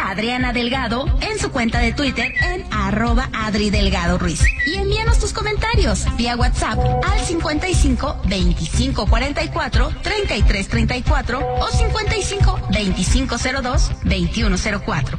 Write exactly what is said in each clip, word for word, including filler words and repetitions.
Adriana Delgado en su cuenta de Twitter en arroba Adri Delgado Ruiz. Y envíanos tus comentarios vía WhatsApp al cincuenta y cinco veinticinco cuarenta y cuatro treinta y tres treinta y cuatro o cincuenta y cinco veinticinco cero dos veintiuno cero cuatro.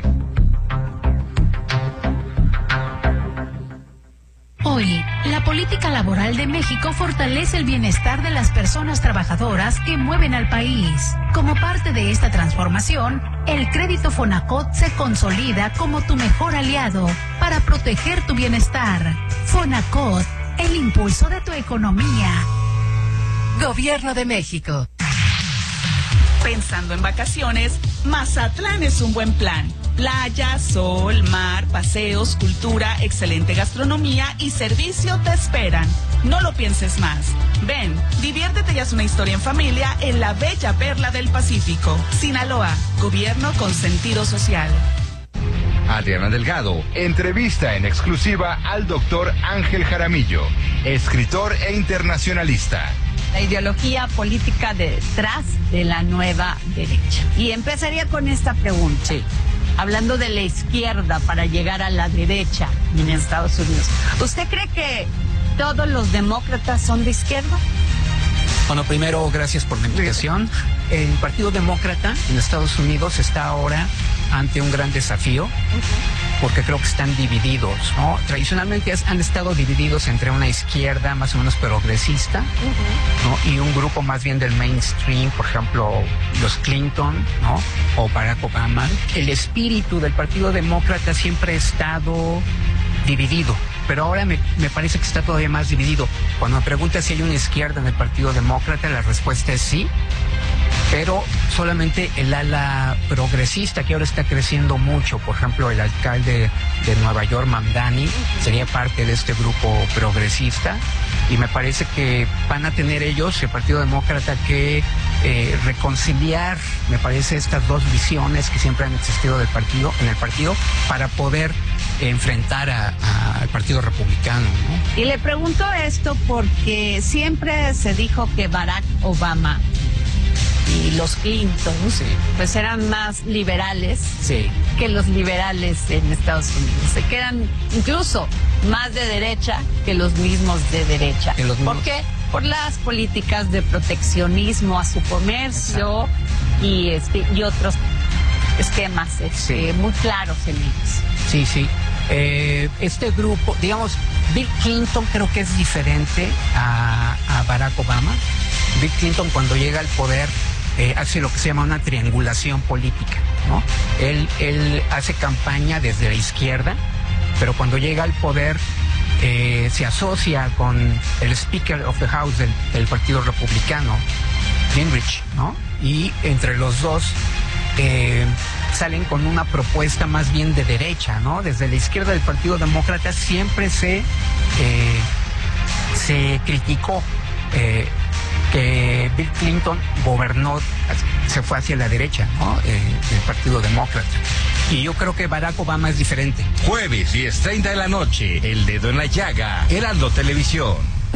Hoy, la política laboral de México fortalece el bienestar de las personas trabajadoras que mueven al país. Como parte de esta transformación, el crédito Fonacot se consolida como tu mejor aliado para proteger tu bienestar. Fonacot, el impulso de tu economía. Gobierno de México. Pensando en vacaciones, Mazatlán es un buen plan. Playa, sol, mar, paseos, cultura, excelente gastronomía y servicio te esperan. No lo pienses más. Ven, diviértete y haz una historia en familia en la bella perla del Pacífico. Sinaloa, gobierno con sentido social. Adriana Delgado entrevista en exclusiva al doctor Ángel Jaramillo, escritor e internacionalista. La ideología política detrás de la nueva derecha. Y empezaría con esta pregunta. Sí. Hablando de la izquierda para llegar a la derecha en Estados Unidos. ¿Usted cree que todos los demócratas son de izquierda? Bueno, primero, gracias por la invitación. El Partido Demócrata en Estados Unidos está ahora ante un gran desafío, porque creo que están divididos, ¿no? Tradicionalmente han estado divididos entre una izquierda más o menos progresista, ¿no? Y un grupo más bien del mainstream, por ejemplo, los Clinton, ¿no? O Barack Obama. El espíritu del Partido Demócrata siempre ha estado dividido, pero ahora me, me parece que está todavía más dividido. Cuando me preguntas si hay una izquierda en el Partido Demócrata, la respuesta es sí, pero solamente el ala progresista, que ahora está creciendo mucho. Por ejemplo, el alcalde de Nueva York, Mamdani, sería parte de este grupo progresista, y me parece que van a tener ellos, el Partido Demócrata, que eh, reconciliar, me parece, estas dos visiones que siempre han existido del partido, en el partido, para poder enfrentar a, a, al Partido Republicano, ¿no? Y le pregunto esto porque siempre se dijo que Barack Obama y los Clinton, sí, pues eran más liberales, sí, que los liberales en Estados Unidos. Se quedan incluso más de derecha que los mismos de derecha. Los mismos. ¿Por qué? Por las políticas de proteccionismo a su comercio y, este, y otros esquemas este, sí, muy claros en ellos. Sí, sí. Eh, este grupo, digamos, Bill Clinton creo que es diferente a, a Barack Obama. Bill Clinton, cuando llega al poder, eh, hace lo que se llama una triangulación política, ¿no? Él, él hace campaña desde la izquierda, pero cuando llega al poder eh, se asocia con el Speaker of the House del, del Partido Republicano, Gingrich, ¿no? Y entre los dos eh, salen con una propuesta más bien de derecha, ¿no? Desde la izquierda del Partido Demócrata siempre se, eh, se criticó eh, que Bill Clinton gobernó, se fue hacia la derecha, ¿no? Eh, del Partido Demócrata. Y yo creo que Barack Obama es diferente. Jueves, diez treinta de la noche, El Dedo en la Llaga, Heraldo Televisión.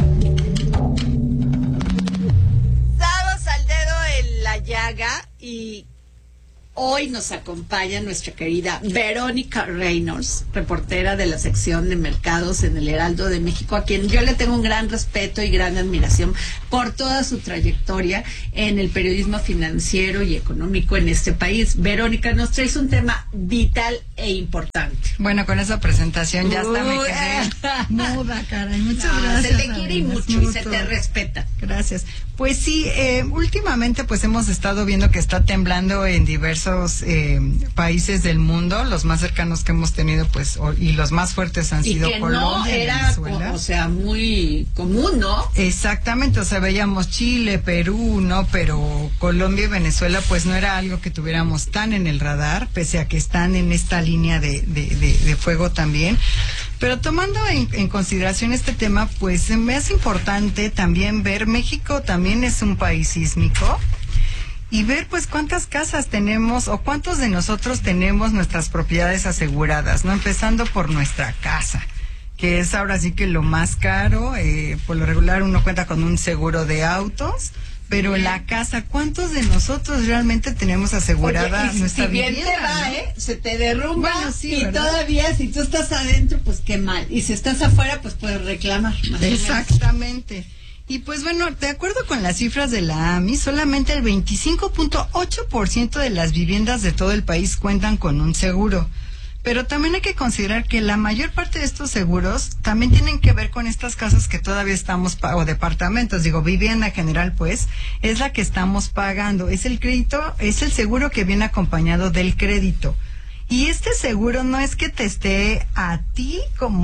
Sábados al Dedo en la Llaga, y hoy nos acompaña nuestra querida Verónica Reynolds, reportera de la sección de mercados en el Heraldo de México, a quien yo le tengo un gran respeto y gran admiración por toda su trayectoria en el periodismo financiero y económico en este país. Verónica, nos traes un tema vital e importante. Bueno, con esa presentación ya hasta me Uy. quedé muda, caray. Muchas No, gracias. se te quiere y mucho y se te respeta. Gracias. Pues sí, eh, últimamente pues hemos estado viendo que está temblando en diversos eh, países del mundo. Los más cercanos que hemos tenido, pues, o, y los más fuertes han y sido que Colombia, no era, Venezuela. o sea, muy común, ¿no? Exactamente, o sea, veíamos Chile, Perú, ¿no? Pero Colombia y Venezuela, pues no era algo que tuviéramos tan en el radar, pese a que están en esta línea de, de, de, de fuego también. Pero tomando en, en consideración este tema, pues me es importante también ver, México también es un país sísmico, y ver pues cuántas casas tenemos o cuántos de nosotros tenemos nuestras propiedades aseguradas, ¿no? Empezando por nuestra casa, que es ahora sí que lo más caro. Eh, por lo regular uno cuenta con un seguro de autos, pero la casa, ¿cuántos de nosotros realmente tenemos asegurada Oye, y si, nuestra si bien vivienda? te va, ¿no? ¿eh? Se te derrumba Bueno, sí, y ¿verdad? todavía si tú estás adentro, pues qué mal. Y si estás afuera, pues puedes reclamar. Más Exactamente. Y pues bueno, de acuerdo con las cifras de la A M I, solamente el veinticinco punto ocho por ciento de las viviendas de todo el país cuentan con un seguro. Pero también hay que considerar que la mayor parte de estos seguros también tienen que ver con estas casas que todavía estamos, pa- o departamentos, digo, vivienda general, pues, es la que estamos pagando. Es el crédito, es el seguro que viene acompañado del crédito. Y este seguro no es que te esté a ti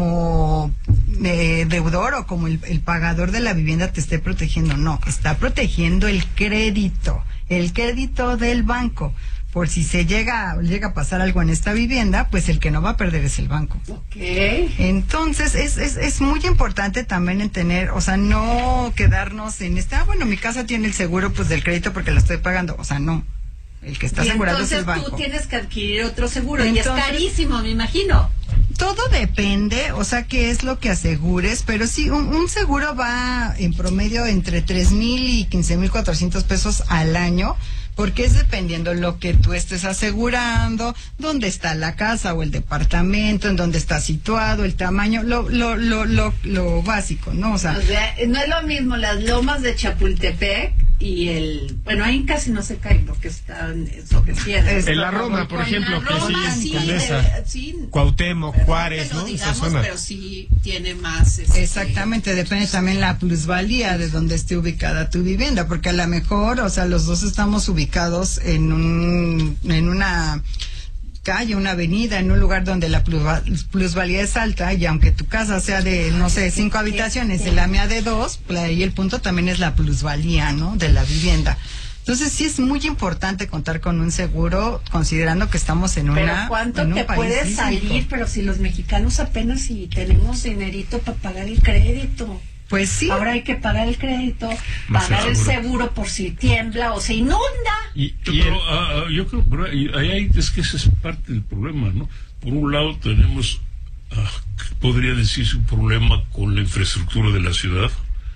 como eh, deudor o como el, el pagador de la vivienda te esté protegiendo, no, está protegiendo el crédito, el crédito del banco. Por si se llega, llega a pasar algo en esta vivienda, pues el que no va a perder es el banco. Ok. Entonces, es, es, es muy importante también en tener, o sea, no quedarnos en este, ah, bueno, mi casa tiene el seguro pues del crédito porque la estoy pagando. O sea, no. El que está Y asegurado es entonces el banco. tú tienes que adquirir otro seguro Entonces, y es carísimo, me imagino. Todo depende, o sea, qué es lo que asegures, pero sí, un, un seguro va en promedio entre tres mil y quince mil cuatrocientos pesos al año, porque es dependiendo lo que tú estés asegurando, dónde está la casa o el departamento, en dónde está situado, el tamaño, lo, lo, lo, lo, lo básico, ¿no? O sea, O sea, no es lo mismo las lomas de Chapultepec y el... Bueno, ahí casi no se caen porque están sobre piedras. Es- En la Roma, por En ejemplo, la que Roma, sí sí, es Condesa, de- sí, Cuauhtémoc, perdón Juárez, que lo ¿no? Esa digamos, zona. pero sí tiene más... este, exactamente, depende también la plusvalía de donde esté ubicada tu vivienda, porque a lo mejor, o sea, los dos estamos ubicados en un, en una calle, una avenida, en un lugar donde la plusva- plusvalía es alta, y aunque tu casa sea de, no sé, cinco habitaciones y la mía de dos, pues ahí el punto también es la plusvalía, ¿no?, de la vivienda. Entonces sí es muy importante contar con un seguro, considerando que estamos en Pero una ¿cuánto en un te país puede sísmico. salir? Pero si los mexicanos apenas si tenemos dinerito para pagar el crédito. Pues sí. Ahora hay que pagar el crédito, Más pagar el seguro. seguro por si tiembla o se inunda. Y, Yo y creo, el- ah, ah, yo creo, pero ahí ahí hay, es que ese es parte del problema, ¿no? Por un lado tenemos, ah, podría decirse, un problema con la infraestructura de la ciudad,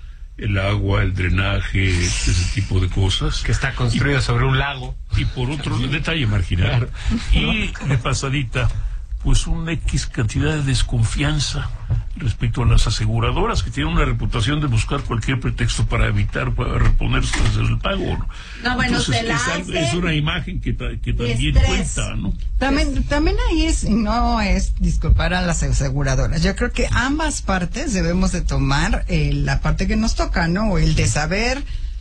el agua, el drenaje, ese tipo de cosas. que está construido sobre un lago. Y por otro, detalle marginal. Y de pasadita, pues una X cantidad de desconfianza respecto a las aseguradoras, que tienen una reputación de buscar cualquier pretexto para evitar, para reponerse el pago, ¿no? No, bueno, Entonces, se la es, algo- hacen es una imagen que, ta- que también estrés. cuenta, ¿no? También, también ahí es, no es disculpar a las aseguradoras. Yo creo que ambas partes debemos de tomar eh, la parte que nos toca, ¿no? O el de saber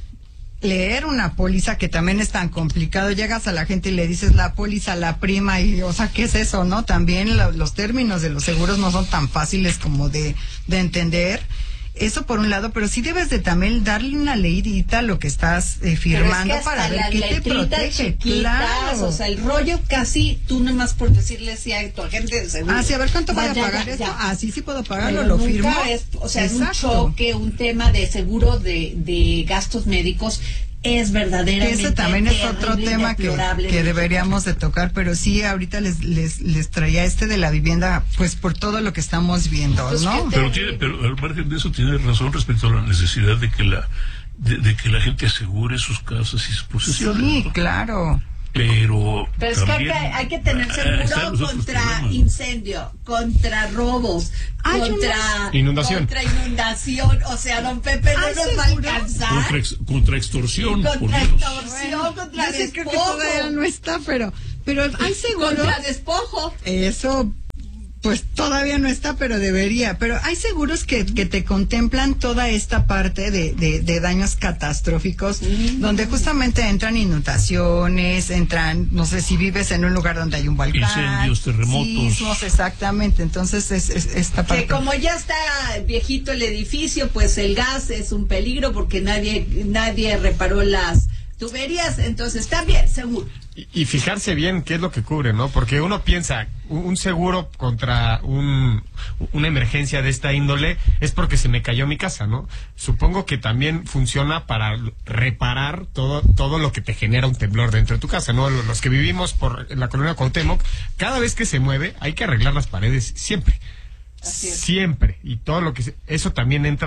leer una póliza, que también es tan complicado. Llegas a la gente y le dices la póliza, la prima, y, o sea, ¿qué es eso, no? También lo- los términos de los seguros no son tan fáciles como de, de entender. Eso por un lado, pero sí debes de también darle una leidita a lo que estás eh, firmando Pero es que para hasta ver las qué te letritas protege. chiquitas, Claro. o sea, el rollo casi, tú nomás por decirle sí a tu agente de seguro. Ah, sí, a ver, ¿cuánto voy a Ya, ya, pagar ya, esto? ya. Ah, sí, sí puedo pagarlo, Pero lo nunca firmo. es, o sea, Exacto. es un choque, un tema de seguro de, de gastos médicos es Que verdaderamente ese también es otro terrible y tema que, deplorable. que deberíamos de tocar, pero sí, ahorita les, les, les traía este de la vivienda, pues por todo lo que estamos viendo, Pues, ¿no? ¿qué Pero tiene, pero al margen de eso tiene razón respecto a la necesidad de que la de, de que la gente asegure sus casas y sus posesiones. Sí, ¿no? claro. Pero Pero es que hay, también, que hay que tener ah, están seguro los otros contra problemas. incendio, contra robos, Hay contra Inundación. contra inundación. O sea, don Pepe no ¿Hay nos va a seguro? alcanzar. Contra, ex- contra extorsión, por Contra Dios. extorsión, contra Yo sí creo que despojo. todavía no está, pero, pero hay seguro. Contra despojo. Eso, pues todavía no está, pero debería. Pero hay seguros que, que te contemplan toda esta parte de, de, de daños catastróficos, donde justamente entran inundaciones, entran, no sé, si vives en un lugar donde hay un volcán. Incendios, terremotos. Sismos, exactamente. Entonces, es, es esta parte. Que como ya está viejito el edificio, pues el gas es un peligro porque nadie nadie reparó las tuberías, entonces también seguro. Y, y fijarse bien qué es lo que cubre, ¿no? Porque uno piensa, un, un seguro contra un, una emergencia de esta índole es porque se me cayó mi casa, ¿no? Supongo que también funciona para reparar todo todo lo que te genera un temblor dentro de tu casa, ¿no? Los que vivimos por en la colonia Cuauhtémoc, cada vez que se mueve hay que arreglar las paredes siempre. Así es. Siempre. Y todo lo que... se- eso también entra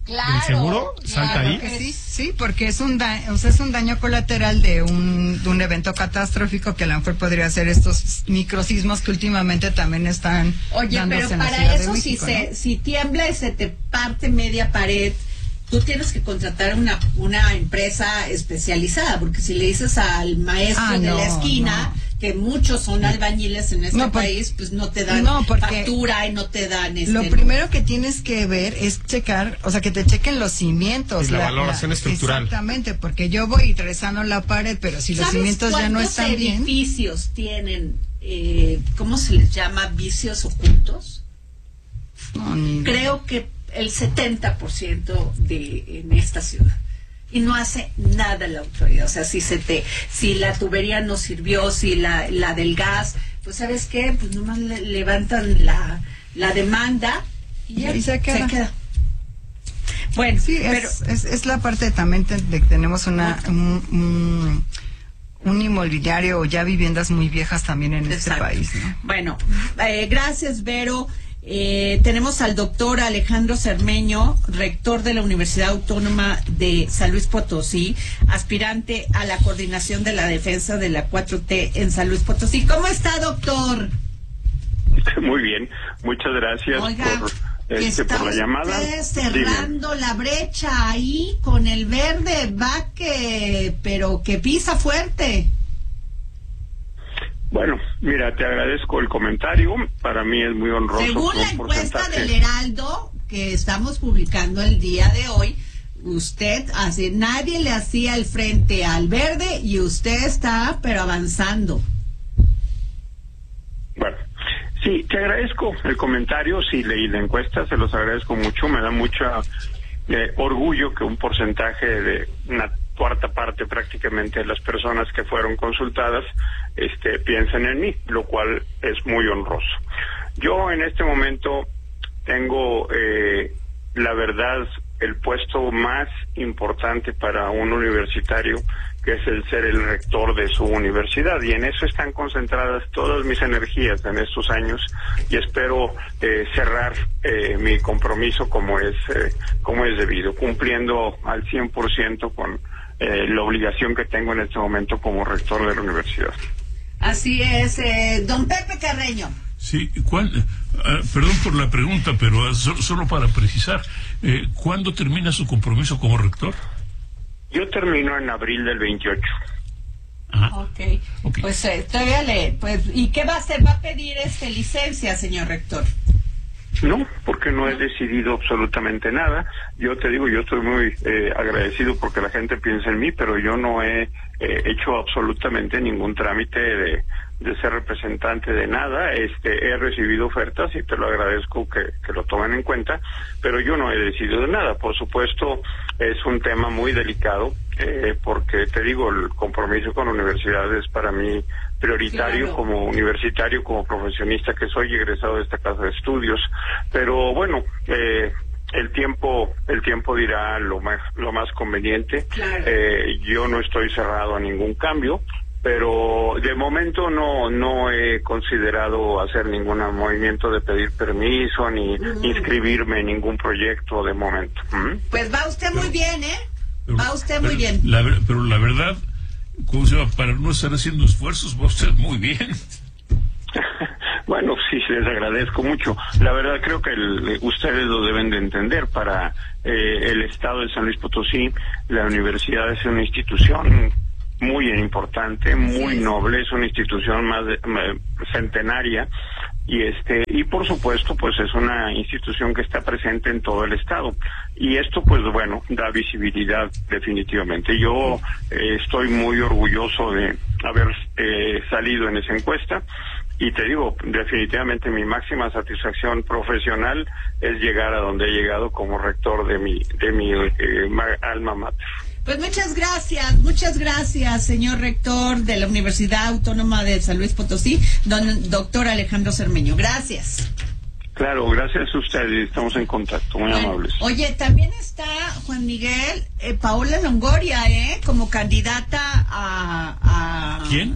Claro, del seguro salta claro ahí. que Sí, sí, porque es un daño, o sea, es un daño colateral de un, de un evento catastrófico que a lo mejor podría ser estos microsismos que últimamente también están Oye, dándose pero en la para Ciudad de eso México, si ¿no? se si tiembla y se te parte media pared, tú tienes que contratar una una empresa especializada, porque si le dices al maestro Ah, de no, la esquina, no. que muchos son albañiles en este No, por- país, pues no te dan no, porque factura y no te dan este, Lo primero que tienes que ver es checar, o sea, que te chequen los cimientos. Y la valoración estructural. Exactamente, porque yo voy rezando la pared, pero si los ¿Sabes cimientos ya no cuántos están bien. edificios tienen, eh, cómo se les llama, vicios ocultos? No, ni- Creo que el setenta por ciento de en esta ciudad. Y no hace nada la autoridad. O sea, si se te, si la tubería no sirvió, si la, la del gas, pues ¿sabes qué? Pues nomás le, levantan la, la demanda y ya Y se queda. Bueno, Sí, pero es, es, es la parte también de que tenemos una un, un, un inmobiliario o ya viviendas muy viejas también en este Exacto. país, ¿no? Bueno, eh, gracias, Vero. Eh, tenemos al doctor Alejandro Cermeño, rector de la Universidad Autónoma de San Luis Potosí, aspirante a la coordinación de la defensa de la cuatro T en San Luis Potosí. ¿Cómo está, doctor? Muy bien, muchas gracias Oiga, por, que este, está por la llamada. usted cerrando la brecha ahí con el verde, va que, pero que pisa fuerte. Bueno, mira, te agradezco el comentario. Para mí es muy honroso. Según la un encuesta porcentaje. del Heraldo que estamos publicando el día de hoy, usted hace, nadie le hacía el frente al verde y usted está pero avanzando. Bueno, sí, te agradezco el comentario. Sí, leí la encuesta, se los agradezco mucho. Me da mucho eh, orgullo que un porcentaje de una cuarta parte prácticamente de las personas que fueron consultadas este, piensen en mí, lo cual es muy honroso. Yo en este momento tengo, eh, la verdad, el puesto más importante para un universitario, que es el ser el rector de su universidad, y en eso están concentradas todas mis energías en estos años, y espero eh, cerrar eh, mi compromiso como es eh, como es debido, cumpliendo al cien por ciento con eh, la obligación que tengo en este momento como rector de la universidad. Así es, eh, don Pepe Carreño. Sí, ¿cuál, uh, perdón por la pregunta, pero uh, so, solo para precisar, eh, ¿cuándo termina su compromiso como rector? Yo termino en abril del veintiocho. Ah, okay. ok, pues eh, todavía le, pues, ¿y qué va a hacer? ¿Va a pedir este licencia, señor rector? No, porque no he decidido absolutamente nada. Yo te digo, yo estoy muy eh, agradecido porque la gente piensa en mí, pero yo no he eh, hecho absolutamente ningún trámite de, de ser representante de nada. Este, he recibido ofertas y te lo agradezco que, que lo tomen en cuenta, pero yo no he decidido nada. Por supuesto, es un tema muy delicado, eh, porque te digo, el compromiso con la universidad es para mí prioritario, claro, como universitario, como profesionista que soy, egresado de esta casa de estudios. Pero bueno, eh, el tiempo el tiempo dirá lo más lo más conveniente. Claro. Eh, yo no estoy cerrado a ningún cambio, pero de momento no no he considerado hacer ningún movimiento de pedir permiso ni uh-huh. inscribirme en ningún proyecto de momento. ¿Mm? Pues va usted muy bien, ¿eh? Pero, va usted pero, muy bien. La, pero la verdad, ¿cómo se llama? Para no estar haciendo esfuerzos, va usted muy bien. Bueno, sí, les agradezco mucho. La verdad creo que el, ustedes lo deben de entender. Para eh, el Estado de San Luis Potosí, la universidad es una institución muy importante, muy sí. noble, es una institución más de, centenaria, y este y por supuesto pues es una institución que está presente en todo el estado, y esto pues bueno da visibilidad definitivamente. Yo eh, estoy muy orgulloso de haber eh, salido en esa encuesta, y te digo, definitivamente mi máxima satisfacción profesional es llegar a donde he llegado como rector de mi de mi eh, alma mater. Pues muchas gracias, muchas gracias, señor rector de la Universidad Autónoma de San Luis Potosí, don doctor Alejandro Cermeño. Gracias. Claro, gracias a ustedes, estamos en contacto, muy bueno, amables. Oye, también está Juan Miguel, eh, Paola Longoria, ¿eh? Como candidata a... a ¿Quién?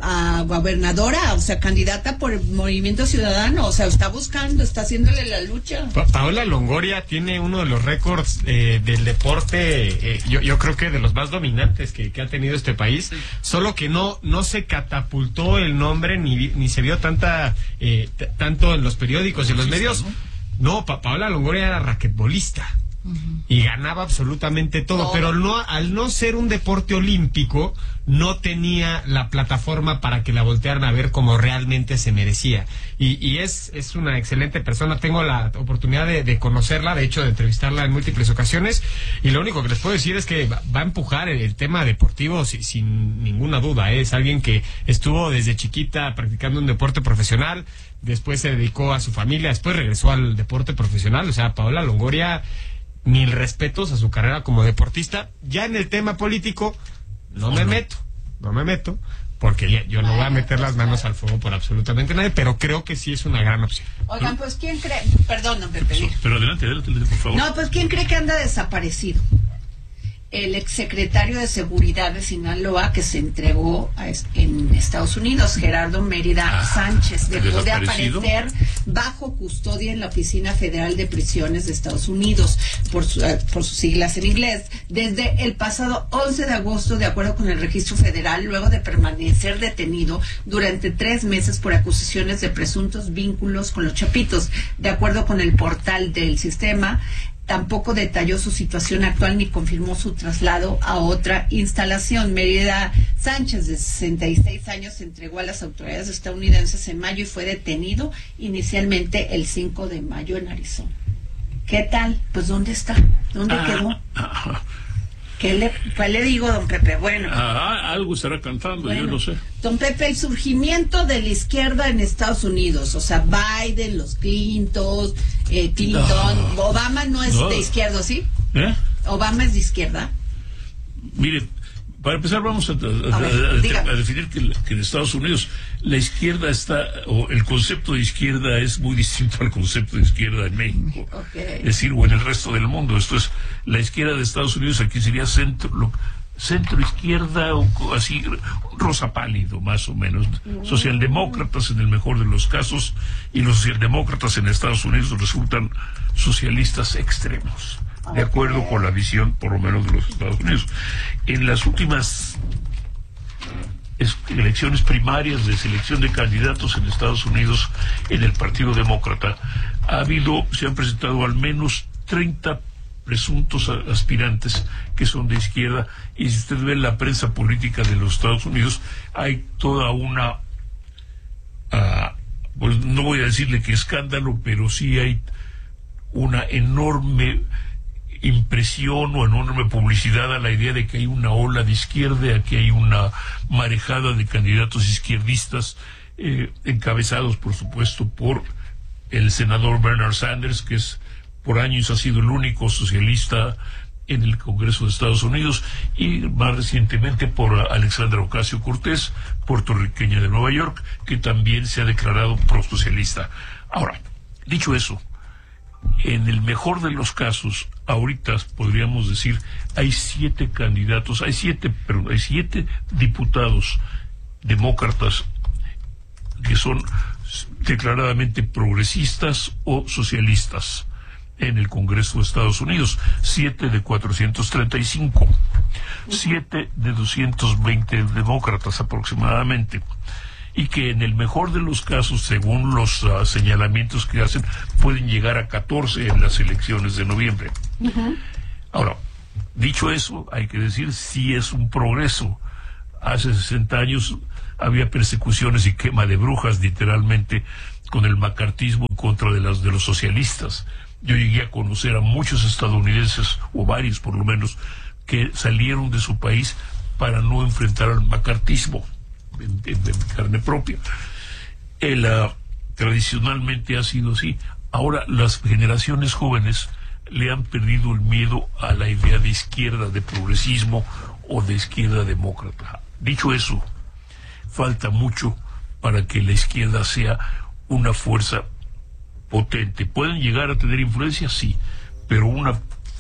a gobernadora, o sea, candidata por el Movimiento Ciudadano, o sea, está buscando, está haciéndole la lucha. Pa Paola Longoria tiene uno de los récords eh, del deporte, eh, yo, yo creo que de los más dominantes que, que ha tenido este país, sí. Solo que no no se catapultó el nombre ni, ni se vio tanta eh, tanto en los periódicos y en los medios. No, no pa Paola Longoria era raquetbolista. Uh-huh. Y ganaba absolutamente todo, no. Pero no, al no ser un deporte olímpico, no tenía la plataforma para que la voltearan a ver como realmente se merecía. Y, y es, es una excelente persona, tengo la oportunidad de, de conocerla, de hecho de entrevistarla en múltiples ocasiones, y lo único que les puedo decir es que va, va a empujar el, el tema deportivo sin, sin ninguna duda. ¿eh? Es alguien que estuvo desde chiquita practicando un deporte profesional, después se dedicó a su familia, después regresó al deporte profesional. O sea, Paola Longoria, mil respetos a su carrera como deportista. Ya en el tema político no me meto, no me meto, porque ya, yo no voy a meter las manos al fuego por absolutamente nadie, pero creo que sí es una gran opción. Oigan, pues ¿quién cree? Perdón, no me pedí. Pero adelante, adelante, por favor. No, pues ¿quién cree que anda desaparecido? El exsecretario de Seguridad de Sinaloa, que se entregó a, en Estados Unidos, Gerardo Mérida ah, Sánchez, dejó de aparecer bajo custodia en la Oficina Federal de Prisiones de Estados Unidos, por, su, por sus siglas en inglés, desde el pasado once de agosto, de acuerdo con el registro federal, luego de permanecer detenido durante tres meses por acusaciones de presuntos vínculos con los Chapitos. De acuerdo con el portal del sistema, tampoco detalló su situación actual ni confirmó su traslado a otra instalación. Mérida Sánchez, de sesenta y seis años, se entregó a las autoridades estadounidenses en mayo y fue detenido inicialmente el cinco de mayo en Arizona. ¿Qué tal? Pues ¿dónde está? ¿Dónde ah, quedó? Ah, ¿Qué le, ¿Cuál le digo, don Pepe? Bueno. Ah, algo estará cantando, bueno, yo no sé. Don Pepe, el surgimiento de la izquierda en Estados Unidos, o sea, Biden, los Clinton, eh, Clinton, no, Obama no es no. de izquierda, ¿sí? ¿Eh? Obama es de izquierda. Mire, para empezar vamos a, a, a, ver, a, a definir que, que en Estados Unidos la izquierda está, o el concepto de izquierda es muy distinto al concepto de izquierda en México. Okay. Es decir, o en el resto del mundo. Esto es, la izquierda de Estados Unidos aquí sería centro, lo, centro izquierda, o así, rosa pálido, más o menos. Mm. Socialdemócratas en el mejor de los casos, y los socialdemócratas en Estados Unidos resultan socialistas extremos, de acuerdo con la visión, por lo menos, de los Estados Unidos. En las últimas elecciones primarias de selección de candidatos en Estados Unidos, en el Partido Demócrata, ha habido, se han presentado al menos treinta presuntos aspirantes que son de izquierda, y si usted ve la prensa política de los Estados Unidos, hay toda una, uh, pues no voy a decirle que escándalo, pero sí hay una enorme impresión o enorme publicidad a la idea de que hay una ola de izquierda, que hay una marejada de candidatos izquierdistas, eh, encabezados por supuesto por el senador Bernard Sanders, que es por años ha sido el único socialista en el Congreso de Estados Unidos, y más recientemente por Alexandra Ocasio-Cortez, puertorriqueña de Nueva York, que también se ha declarado prosocialista. Ahora, dicho eso, en el mejor de los casos, ahorita podríamos decir, hay siete candidatos, hay siete, perdón, hay siete diputados demócratas que son declaradamente progresistas o socialistas en el Congreso de Estados Unidos. Siete de cuatrocientos treinta y cinco, siete de doscientos veinte demócratas aproximadamente, y que en el mejor de los casos, según los uh, señalamientos que hacen, pueden llegar a catorce en las elecciones de noviembre. Uh-huh. Ahora, dicho eso, hay que decir, sí es un progreso. Hace sesenta años había persecuciones y quema de brujas, literalmente, con el macartismo en contra de, las, de los socialistas. Yo llegué a conocer a muchos estadounidenses, o varios por lo menos, que salieron de su país para no enfrentar al macartismo en, en, en carne propia. El, uh, tradicionalmente ha sido así. Ahora las generaciones jóvenes le han perdido el miedo a la idea de izquierda, de progresismo o de izquierda demócrata. Dicho eso, falta mucho para que la izquierda sea una fuerza potente. ¿Pueden llegar a tener influencia? Sí, pero una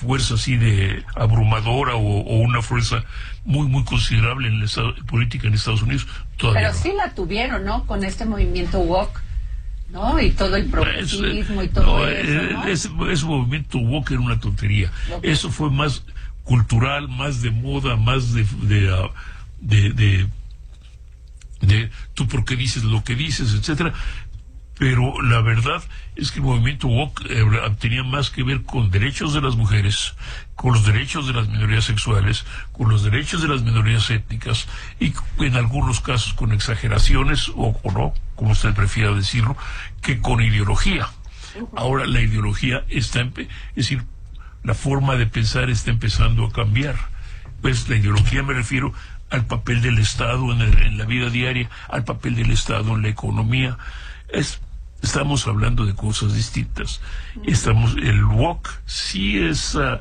fuerza así de abrumadora o, o una fuerza muy, muy considerable en la estado, política en Estados Unidos. Todavía Pero no. sí la tuvieron, ¿no? Con este movimiento woke, ¿no? Y todo el progresismo es, y todo no, eso, ¿no? Ese, ese movimiento woke era una tontería. Okay. Eso fue más cultural, más de moda, más de de, uh, de, de, de tú por qué dices lo que dices, etcétera. Pero la verdad es que el movimiento woke eh, tenía más que ver con derechos de las mujeres, con los derechos de las minorías sexuales, con los derechos de las minorías étnicas y en algunos casos con exageraciones o, o no, como usted prefiera decirlo, que con ideología. Ahora la ideología está, es decir, la forma de pensar está empezando a cambiar. Pues la ideología me refiero al papel del Estado en, el, en la vida diaria, al papel del Estado en la economía. Es, estamos hablando de cosas distintas. Estamos, el woke sí es, uh,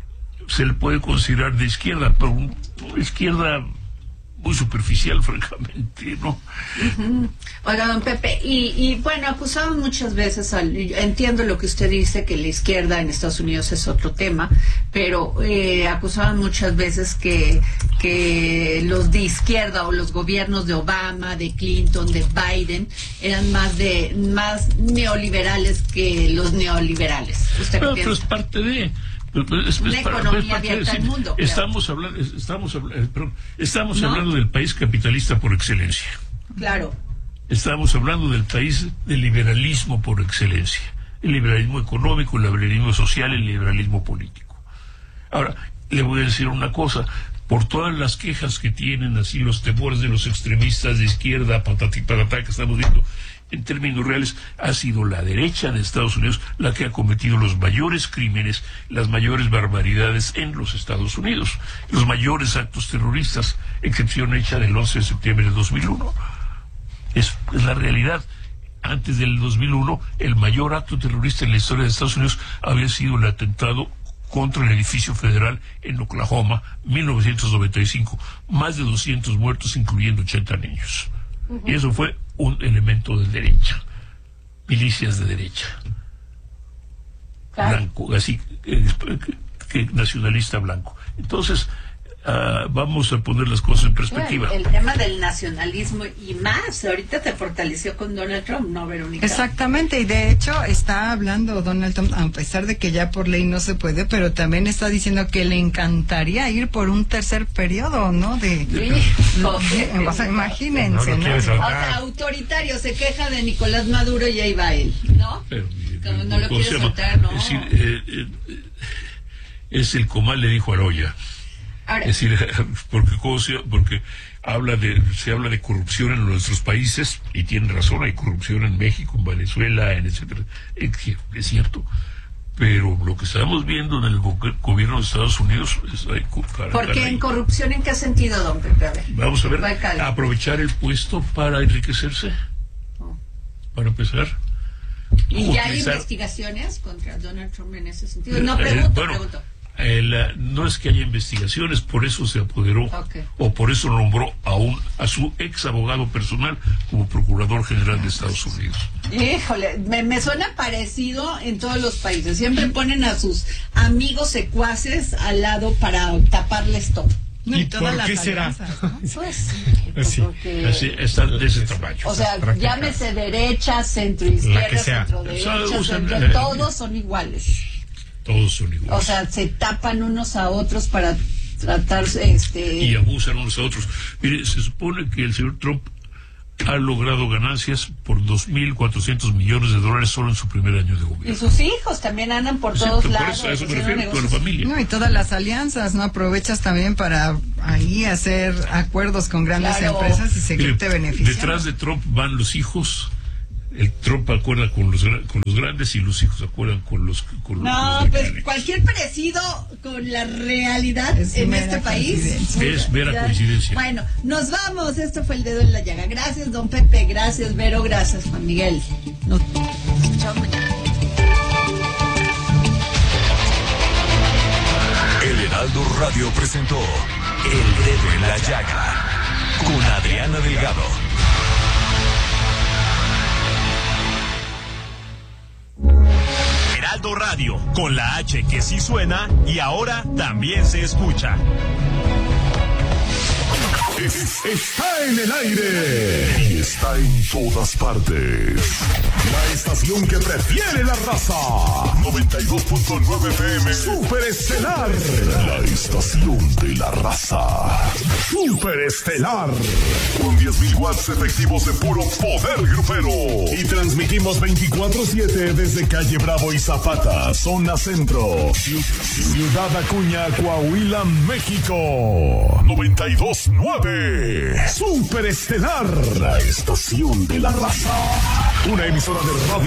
se le puede considerar de izquierda, pero una izquierda muy superficial, francamente, ¿no? Uh-huh. Oiga, don Pepe, y, y bueno, acusaban muchas veces, al, entiendo lo que usted dice, que la izquierda en Estados Unidos es otro tema, pero eh, acusaban muchas veces que, que los de izquierda o los gobiernos de Obama, de Clinton, de Biden, eran más de más neoliberales que los neoliberales. ¿Usted pero, qué pero piensa? es parte de... Es, es, una es para, economía es para abierta decir, al mundo. Estamos Claro. hablando, estamos, eh, perdón, estamos ¿No? hablando del país capitalista por excelencia. Claro. Estamos hablando del país del liberalismo por excelencia. El liberalismo económico, el liberalismo social, el liberalismo político. Ahora, le voy a decir una cosa. Por todas las quejas que tienen, así los temores de los extremistas de izquierda, patati patatá, que estamos viendo, en términos reales, ha sido la derecha de Estados Unidos la que ha cometido los mayores crímenes, las mayores barbaridades en los Estados Unidos, los mayores actos terroristas, excepción hecha del once de septiembre de dos mil uno. Es, es la realidad. Antes del dos mil uno, el mayor acto terrorista en la historia de Estados Unidos había sido el atentado contra el edificio federal en Oklahoma, mil novecientos noventa y cinco. Más de doscientos muertos, incluyendo ochenta niños. Uh-huh. Y eso fue un elemento de derecha, milicias de derecha, claro. Blanco, así, que, que nacionalista blanco. Entonces, uh, vamos a poner las cosas en perspectiva. El, el tema del nacionalismo y más, ahorita te fortaleció con Donald Trump, ¿no, Verónica? Exactamente, y de hecho está hablando Donald Trump, a pesar de que ya por ley no se puede, pero también está diciendo que le encantaría ir por un tercer periodo, ¿no? De, sí. no, de o sea, imagínense, ¿no? ¿no? O sea, autoritario, se queja de Nicolás Maduro y ahí va él, ¿no? Pero, Como no lo quiere soltar, ¿no? Es decir, eh, eh, es el comal le dijo a Loya. Ahora, es decir, porque, porque habla de, se habla de corrupción en nuestros países, y tiene razón, hay corrupción en México, en Venezuela, en etcétera. Es, es cierto. Pero lo que estamos viendo en el go gobierno de Estados Unidos es... Ay, caray, ¿por qué caray. en corrupción? ¿En qué sentido, don Pepe? A ver. Vamos a ver, aprovechar el puesto para enriquecerse, oh. para empezar. ¿Y ya hay investigaciones contra Donald Trump en ese sentido? No, Eh, pregunto, bueno, pregunto. El, uh, no es que haya investigaciones, por eso se apoderó, okay. o por eso nombró a, un, a su ex abogado personal como Procurador General de Estados Unidos. Híjole, me, me suena parecido en todos los países. Siempre ponen a sus amigos secuaces al lado para taparles todo. No, ¿Y, ¿Y por qué será? ¿no? Pues, así, porque, así está de ese tamaño. O sea, llámese derecha, centro izquierda, centro derecha, centro, eh, todos son iguales. Todos son iguales. O sea, se tapan unos a otros para tratar, este... Y abusan unos a otros. Mire, se supone que el señor Trump ha logrado ganancias por dos mil cuatrocientos millones de dólares solo en su primer año de gobierno. Y sus hijos también andan por sí, todos por lados. Eso, a eso me refiero, toda la familia. No, y todas las alianzas, ¿no? Aprovechas también para ahí hacer acuerdos con grandes claro. empresas y seguirte Mire, beneficiando. Detrás de Trump van los hijos. El Trump acuerda con los con los grandes y los hicos acuerdan con los con no los pues cualquier parecido con la realidad es en este país es mera coincidencia. Bueno, nos vamos, esto fue El Dedo en la Llaga. Gracias don Pepe, gracias Vero, gracias Juan Miguel. Nos escuchamos mañana. El Heraldo Radio presentó El Dedo en la Llaga con Adriana Delgado. Heraldo Radio. Radio, con la H que sí suena y ahora también se escucha. Es, está en el aire y está en todas partes. La estación que prefiere la raza. noventa y dos punto nueve F M Super Estelar. La estación de la raza. Super Estelar. Con diez mil watts efectivos de puro poder grupero. Y transmitimos veinticuatro siete desde Calle Bravo y Zapata, zona centro. Ciudad Acuña, Coahuila, México. noventa y dos punto nueve Super Estelar, la estación de la raza. Una emisora de radio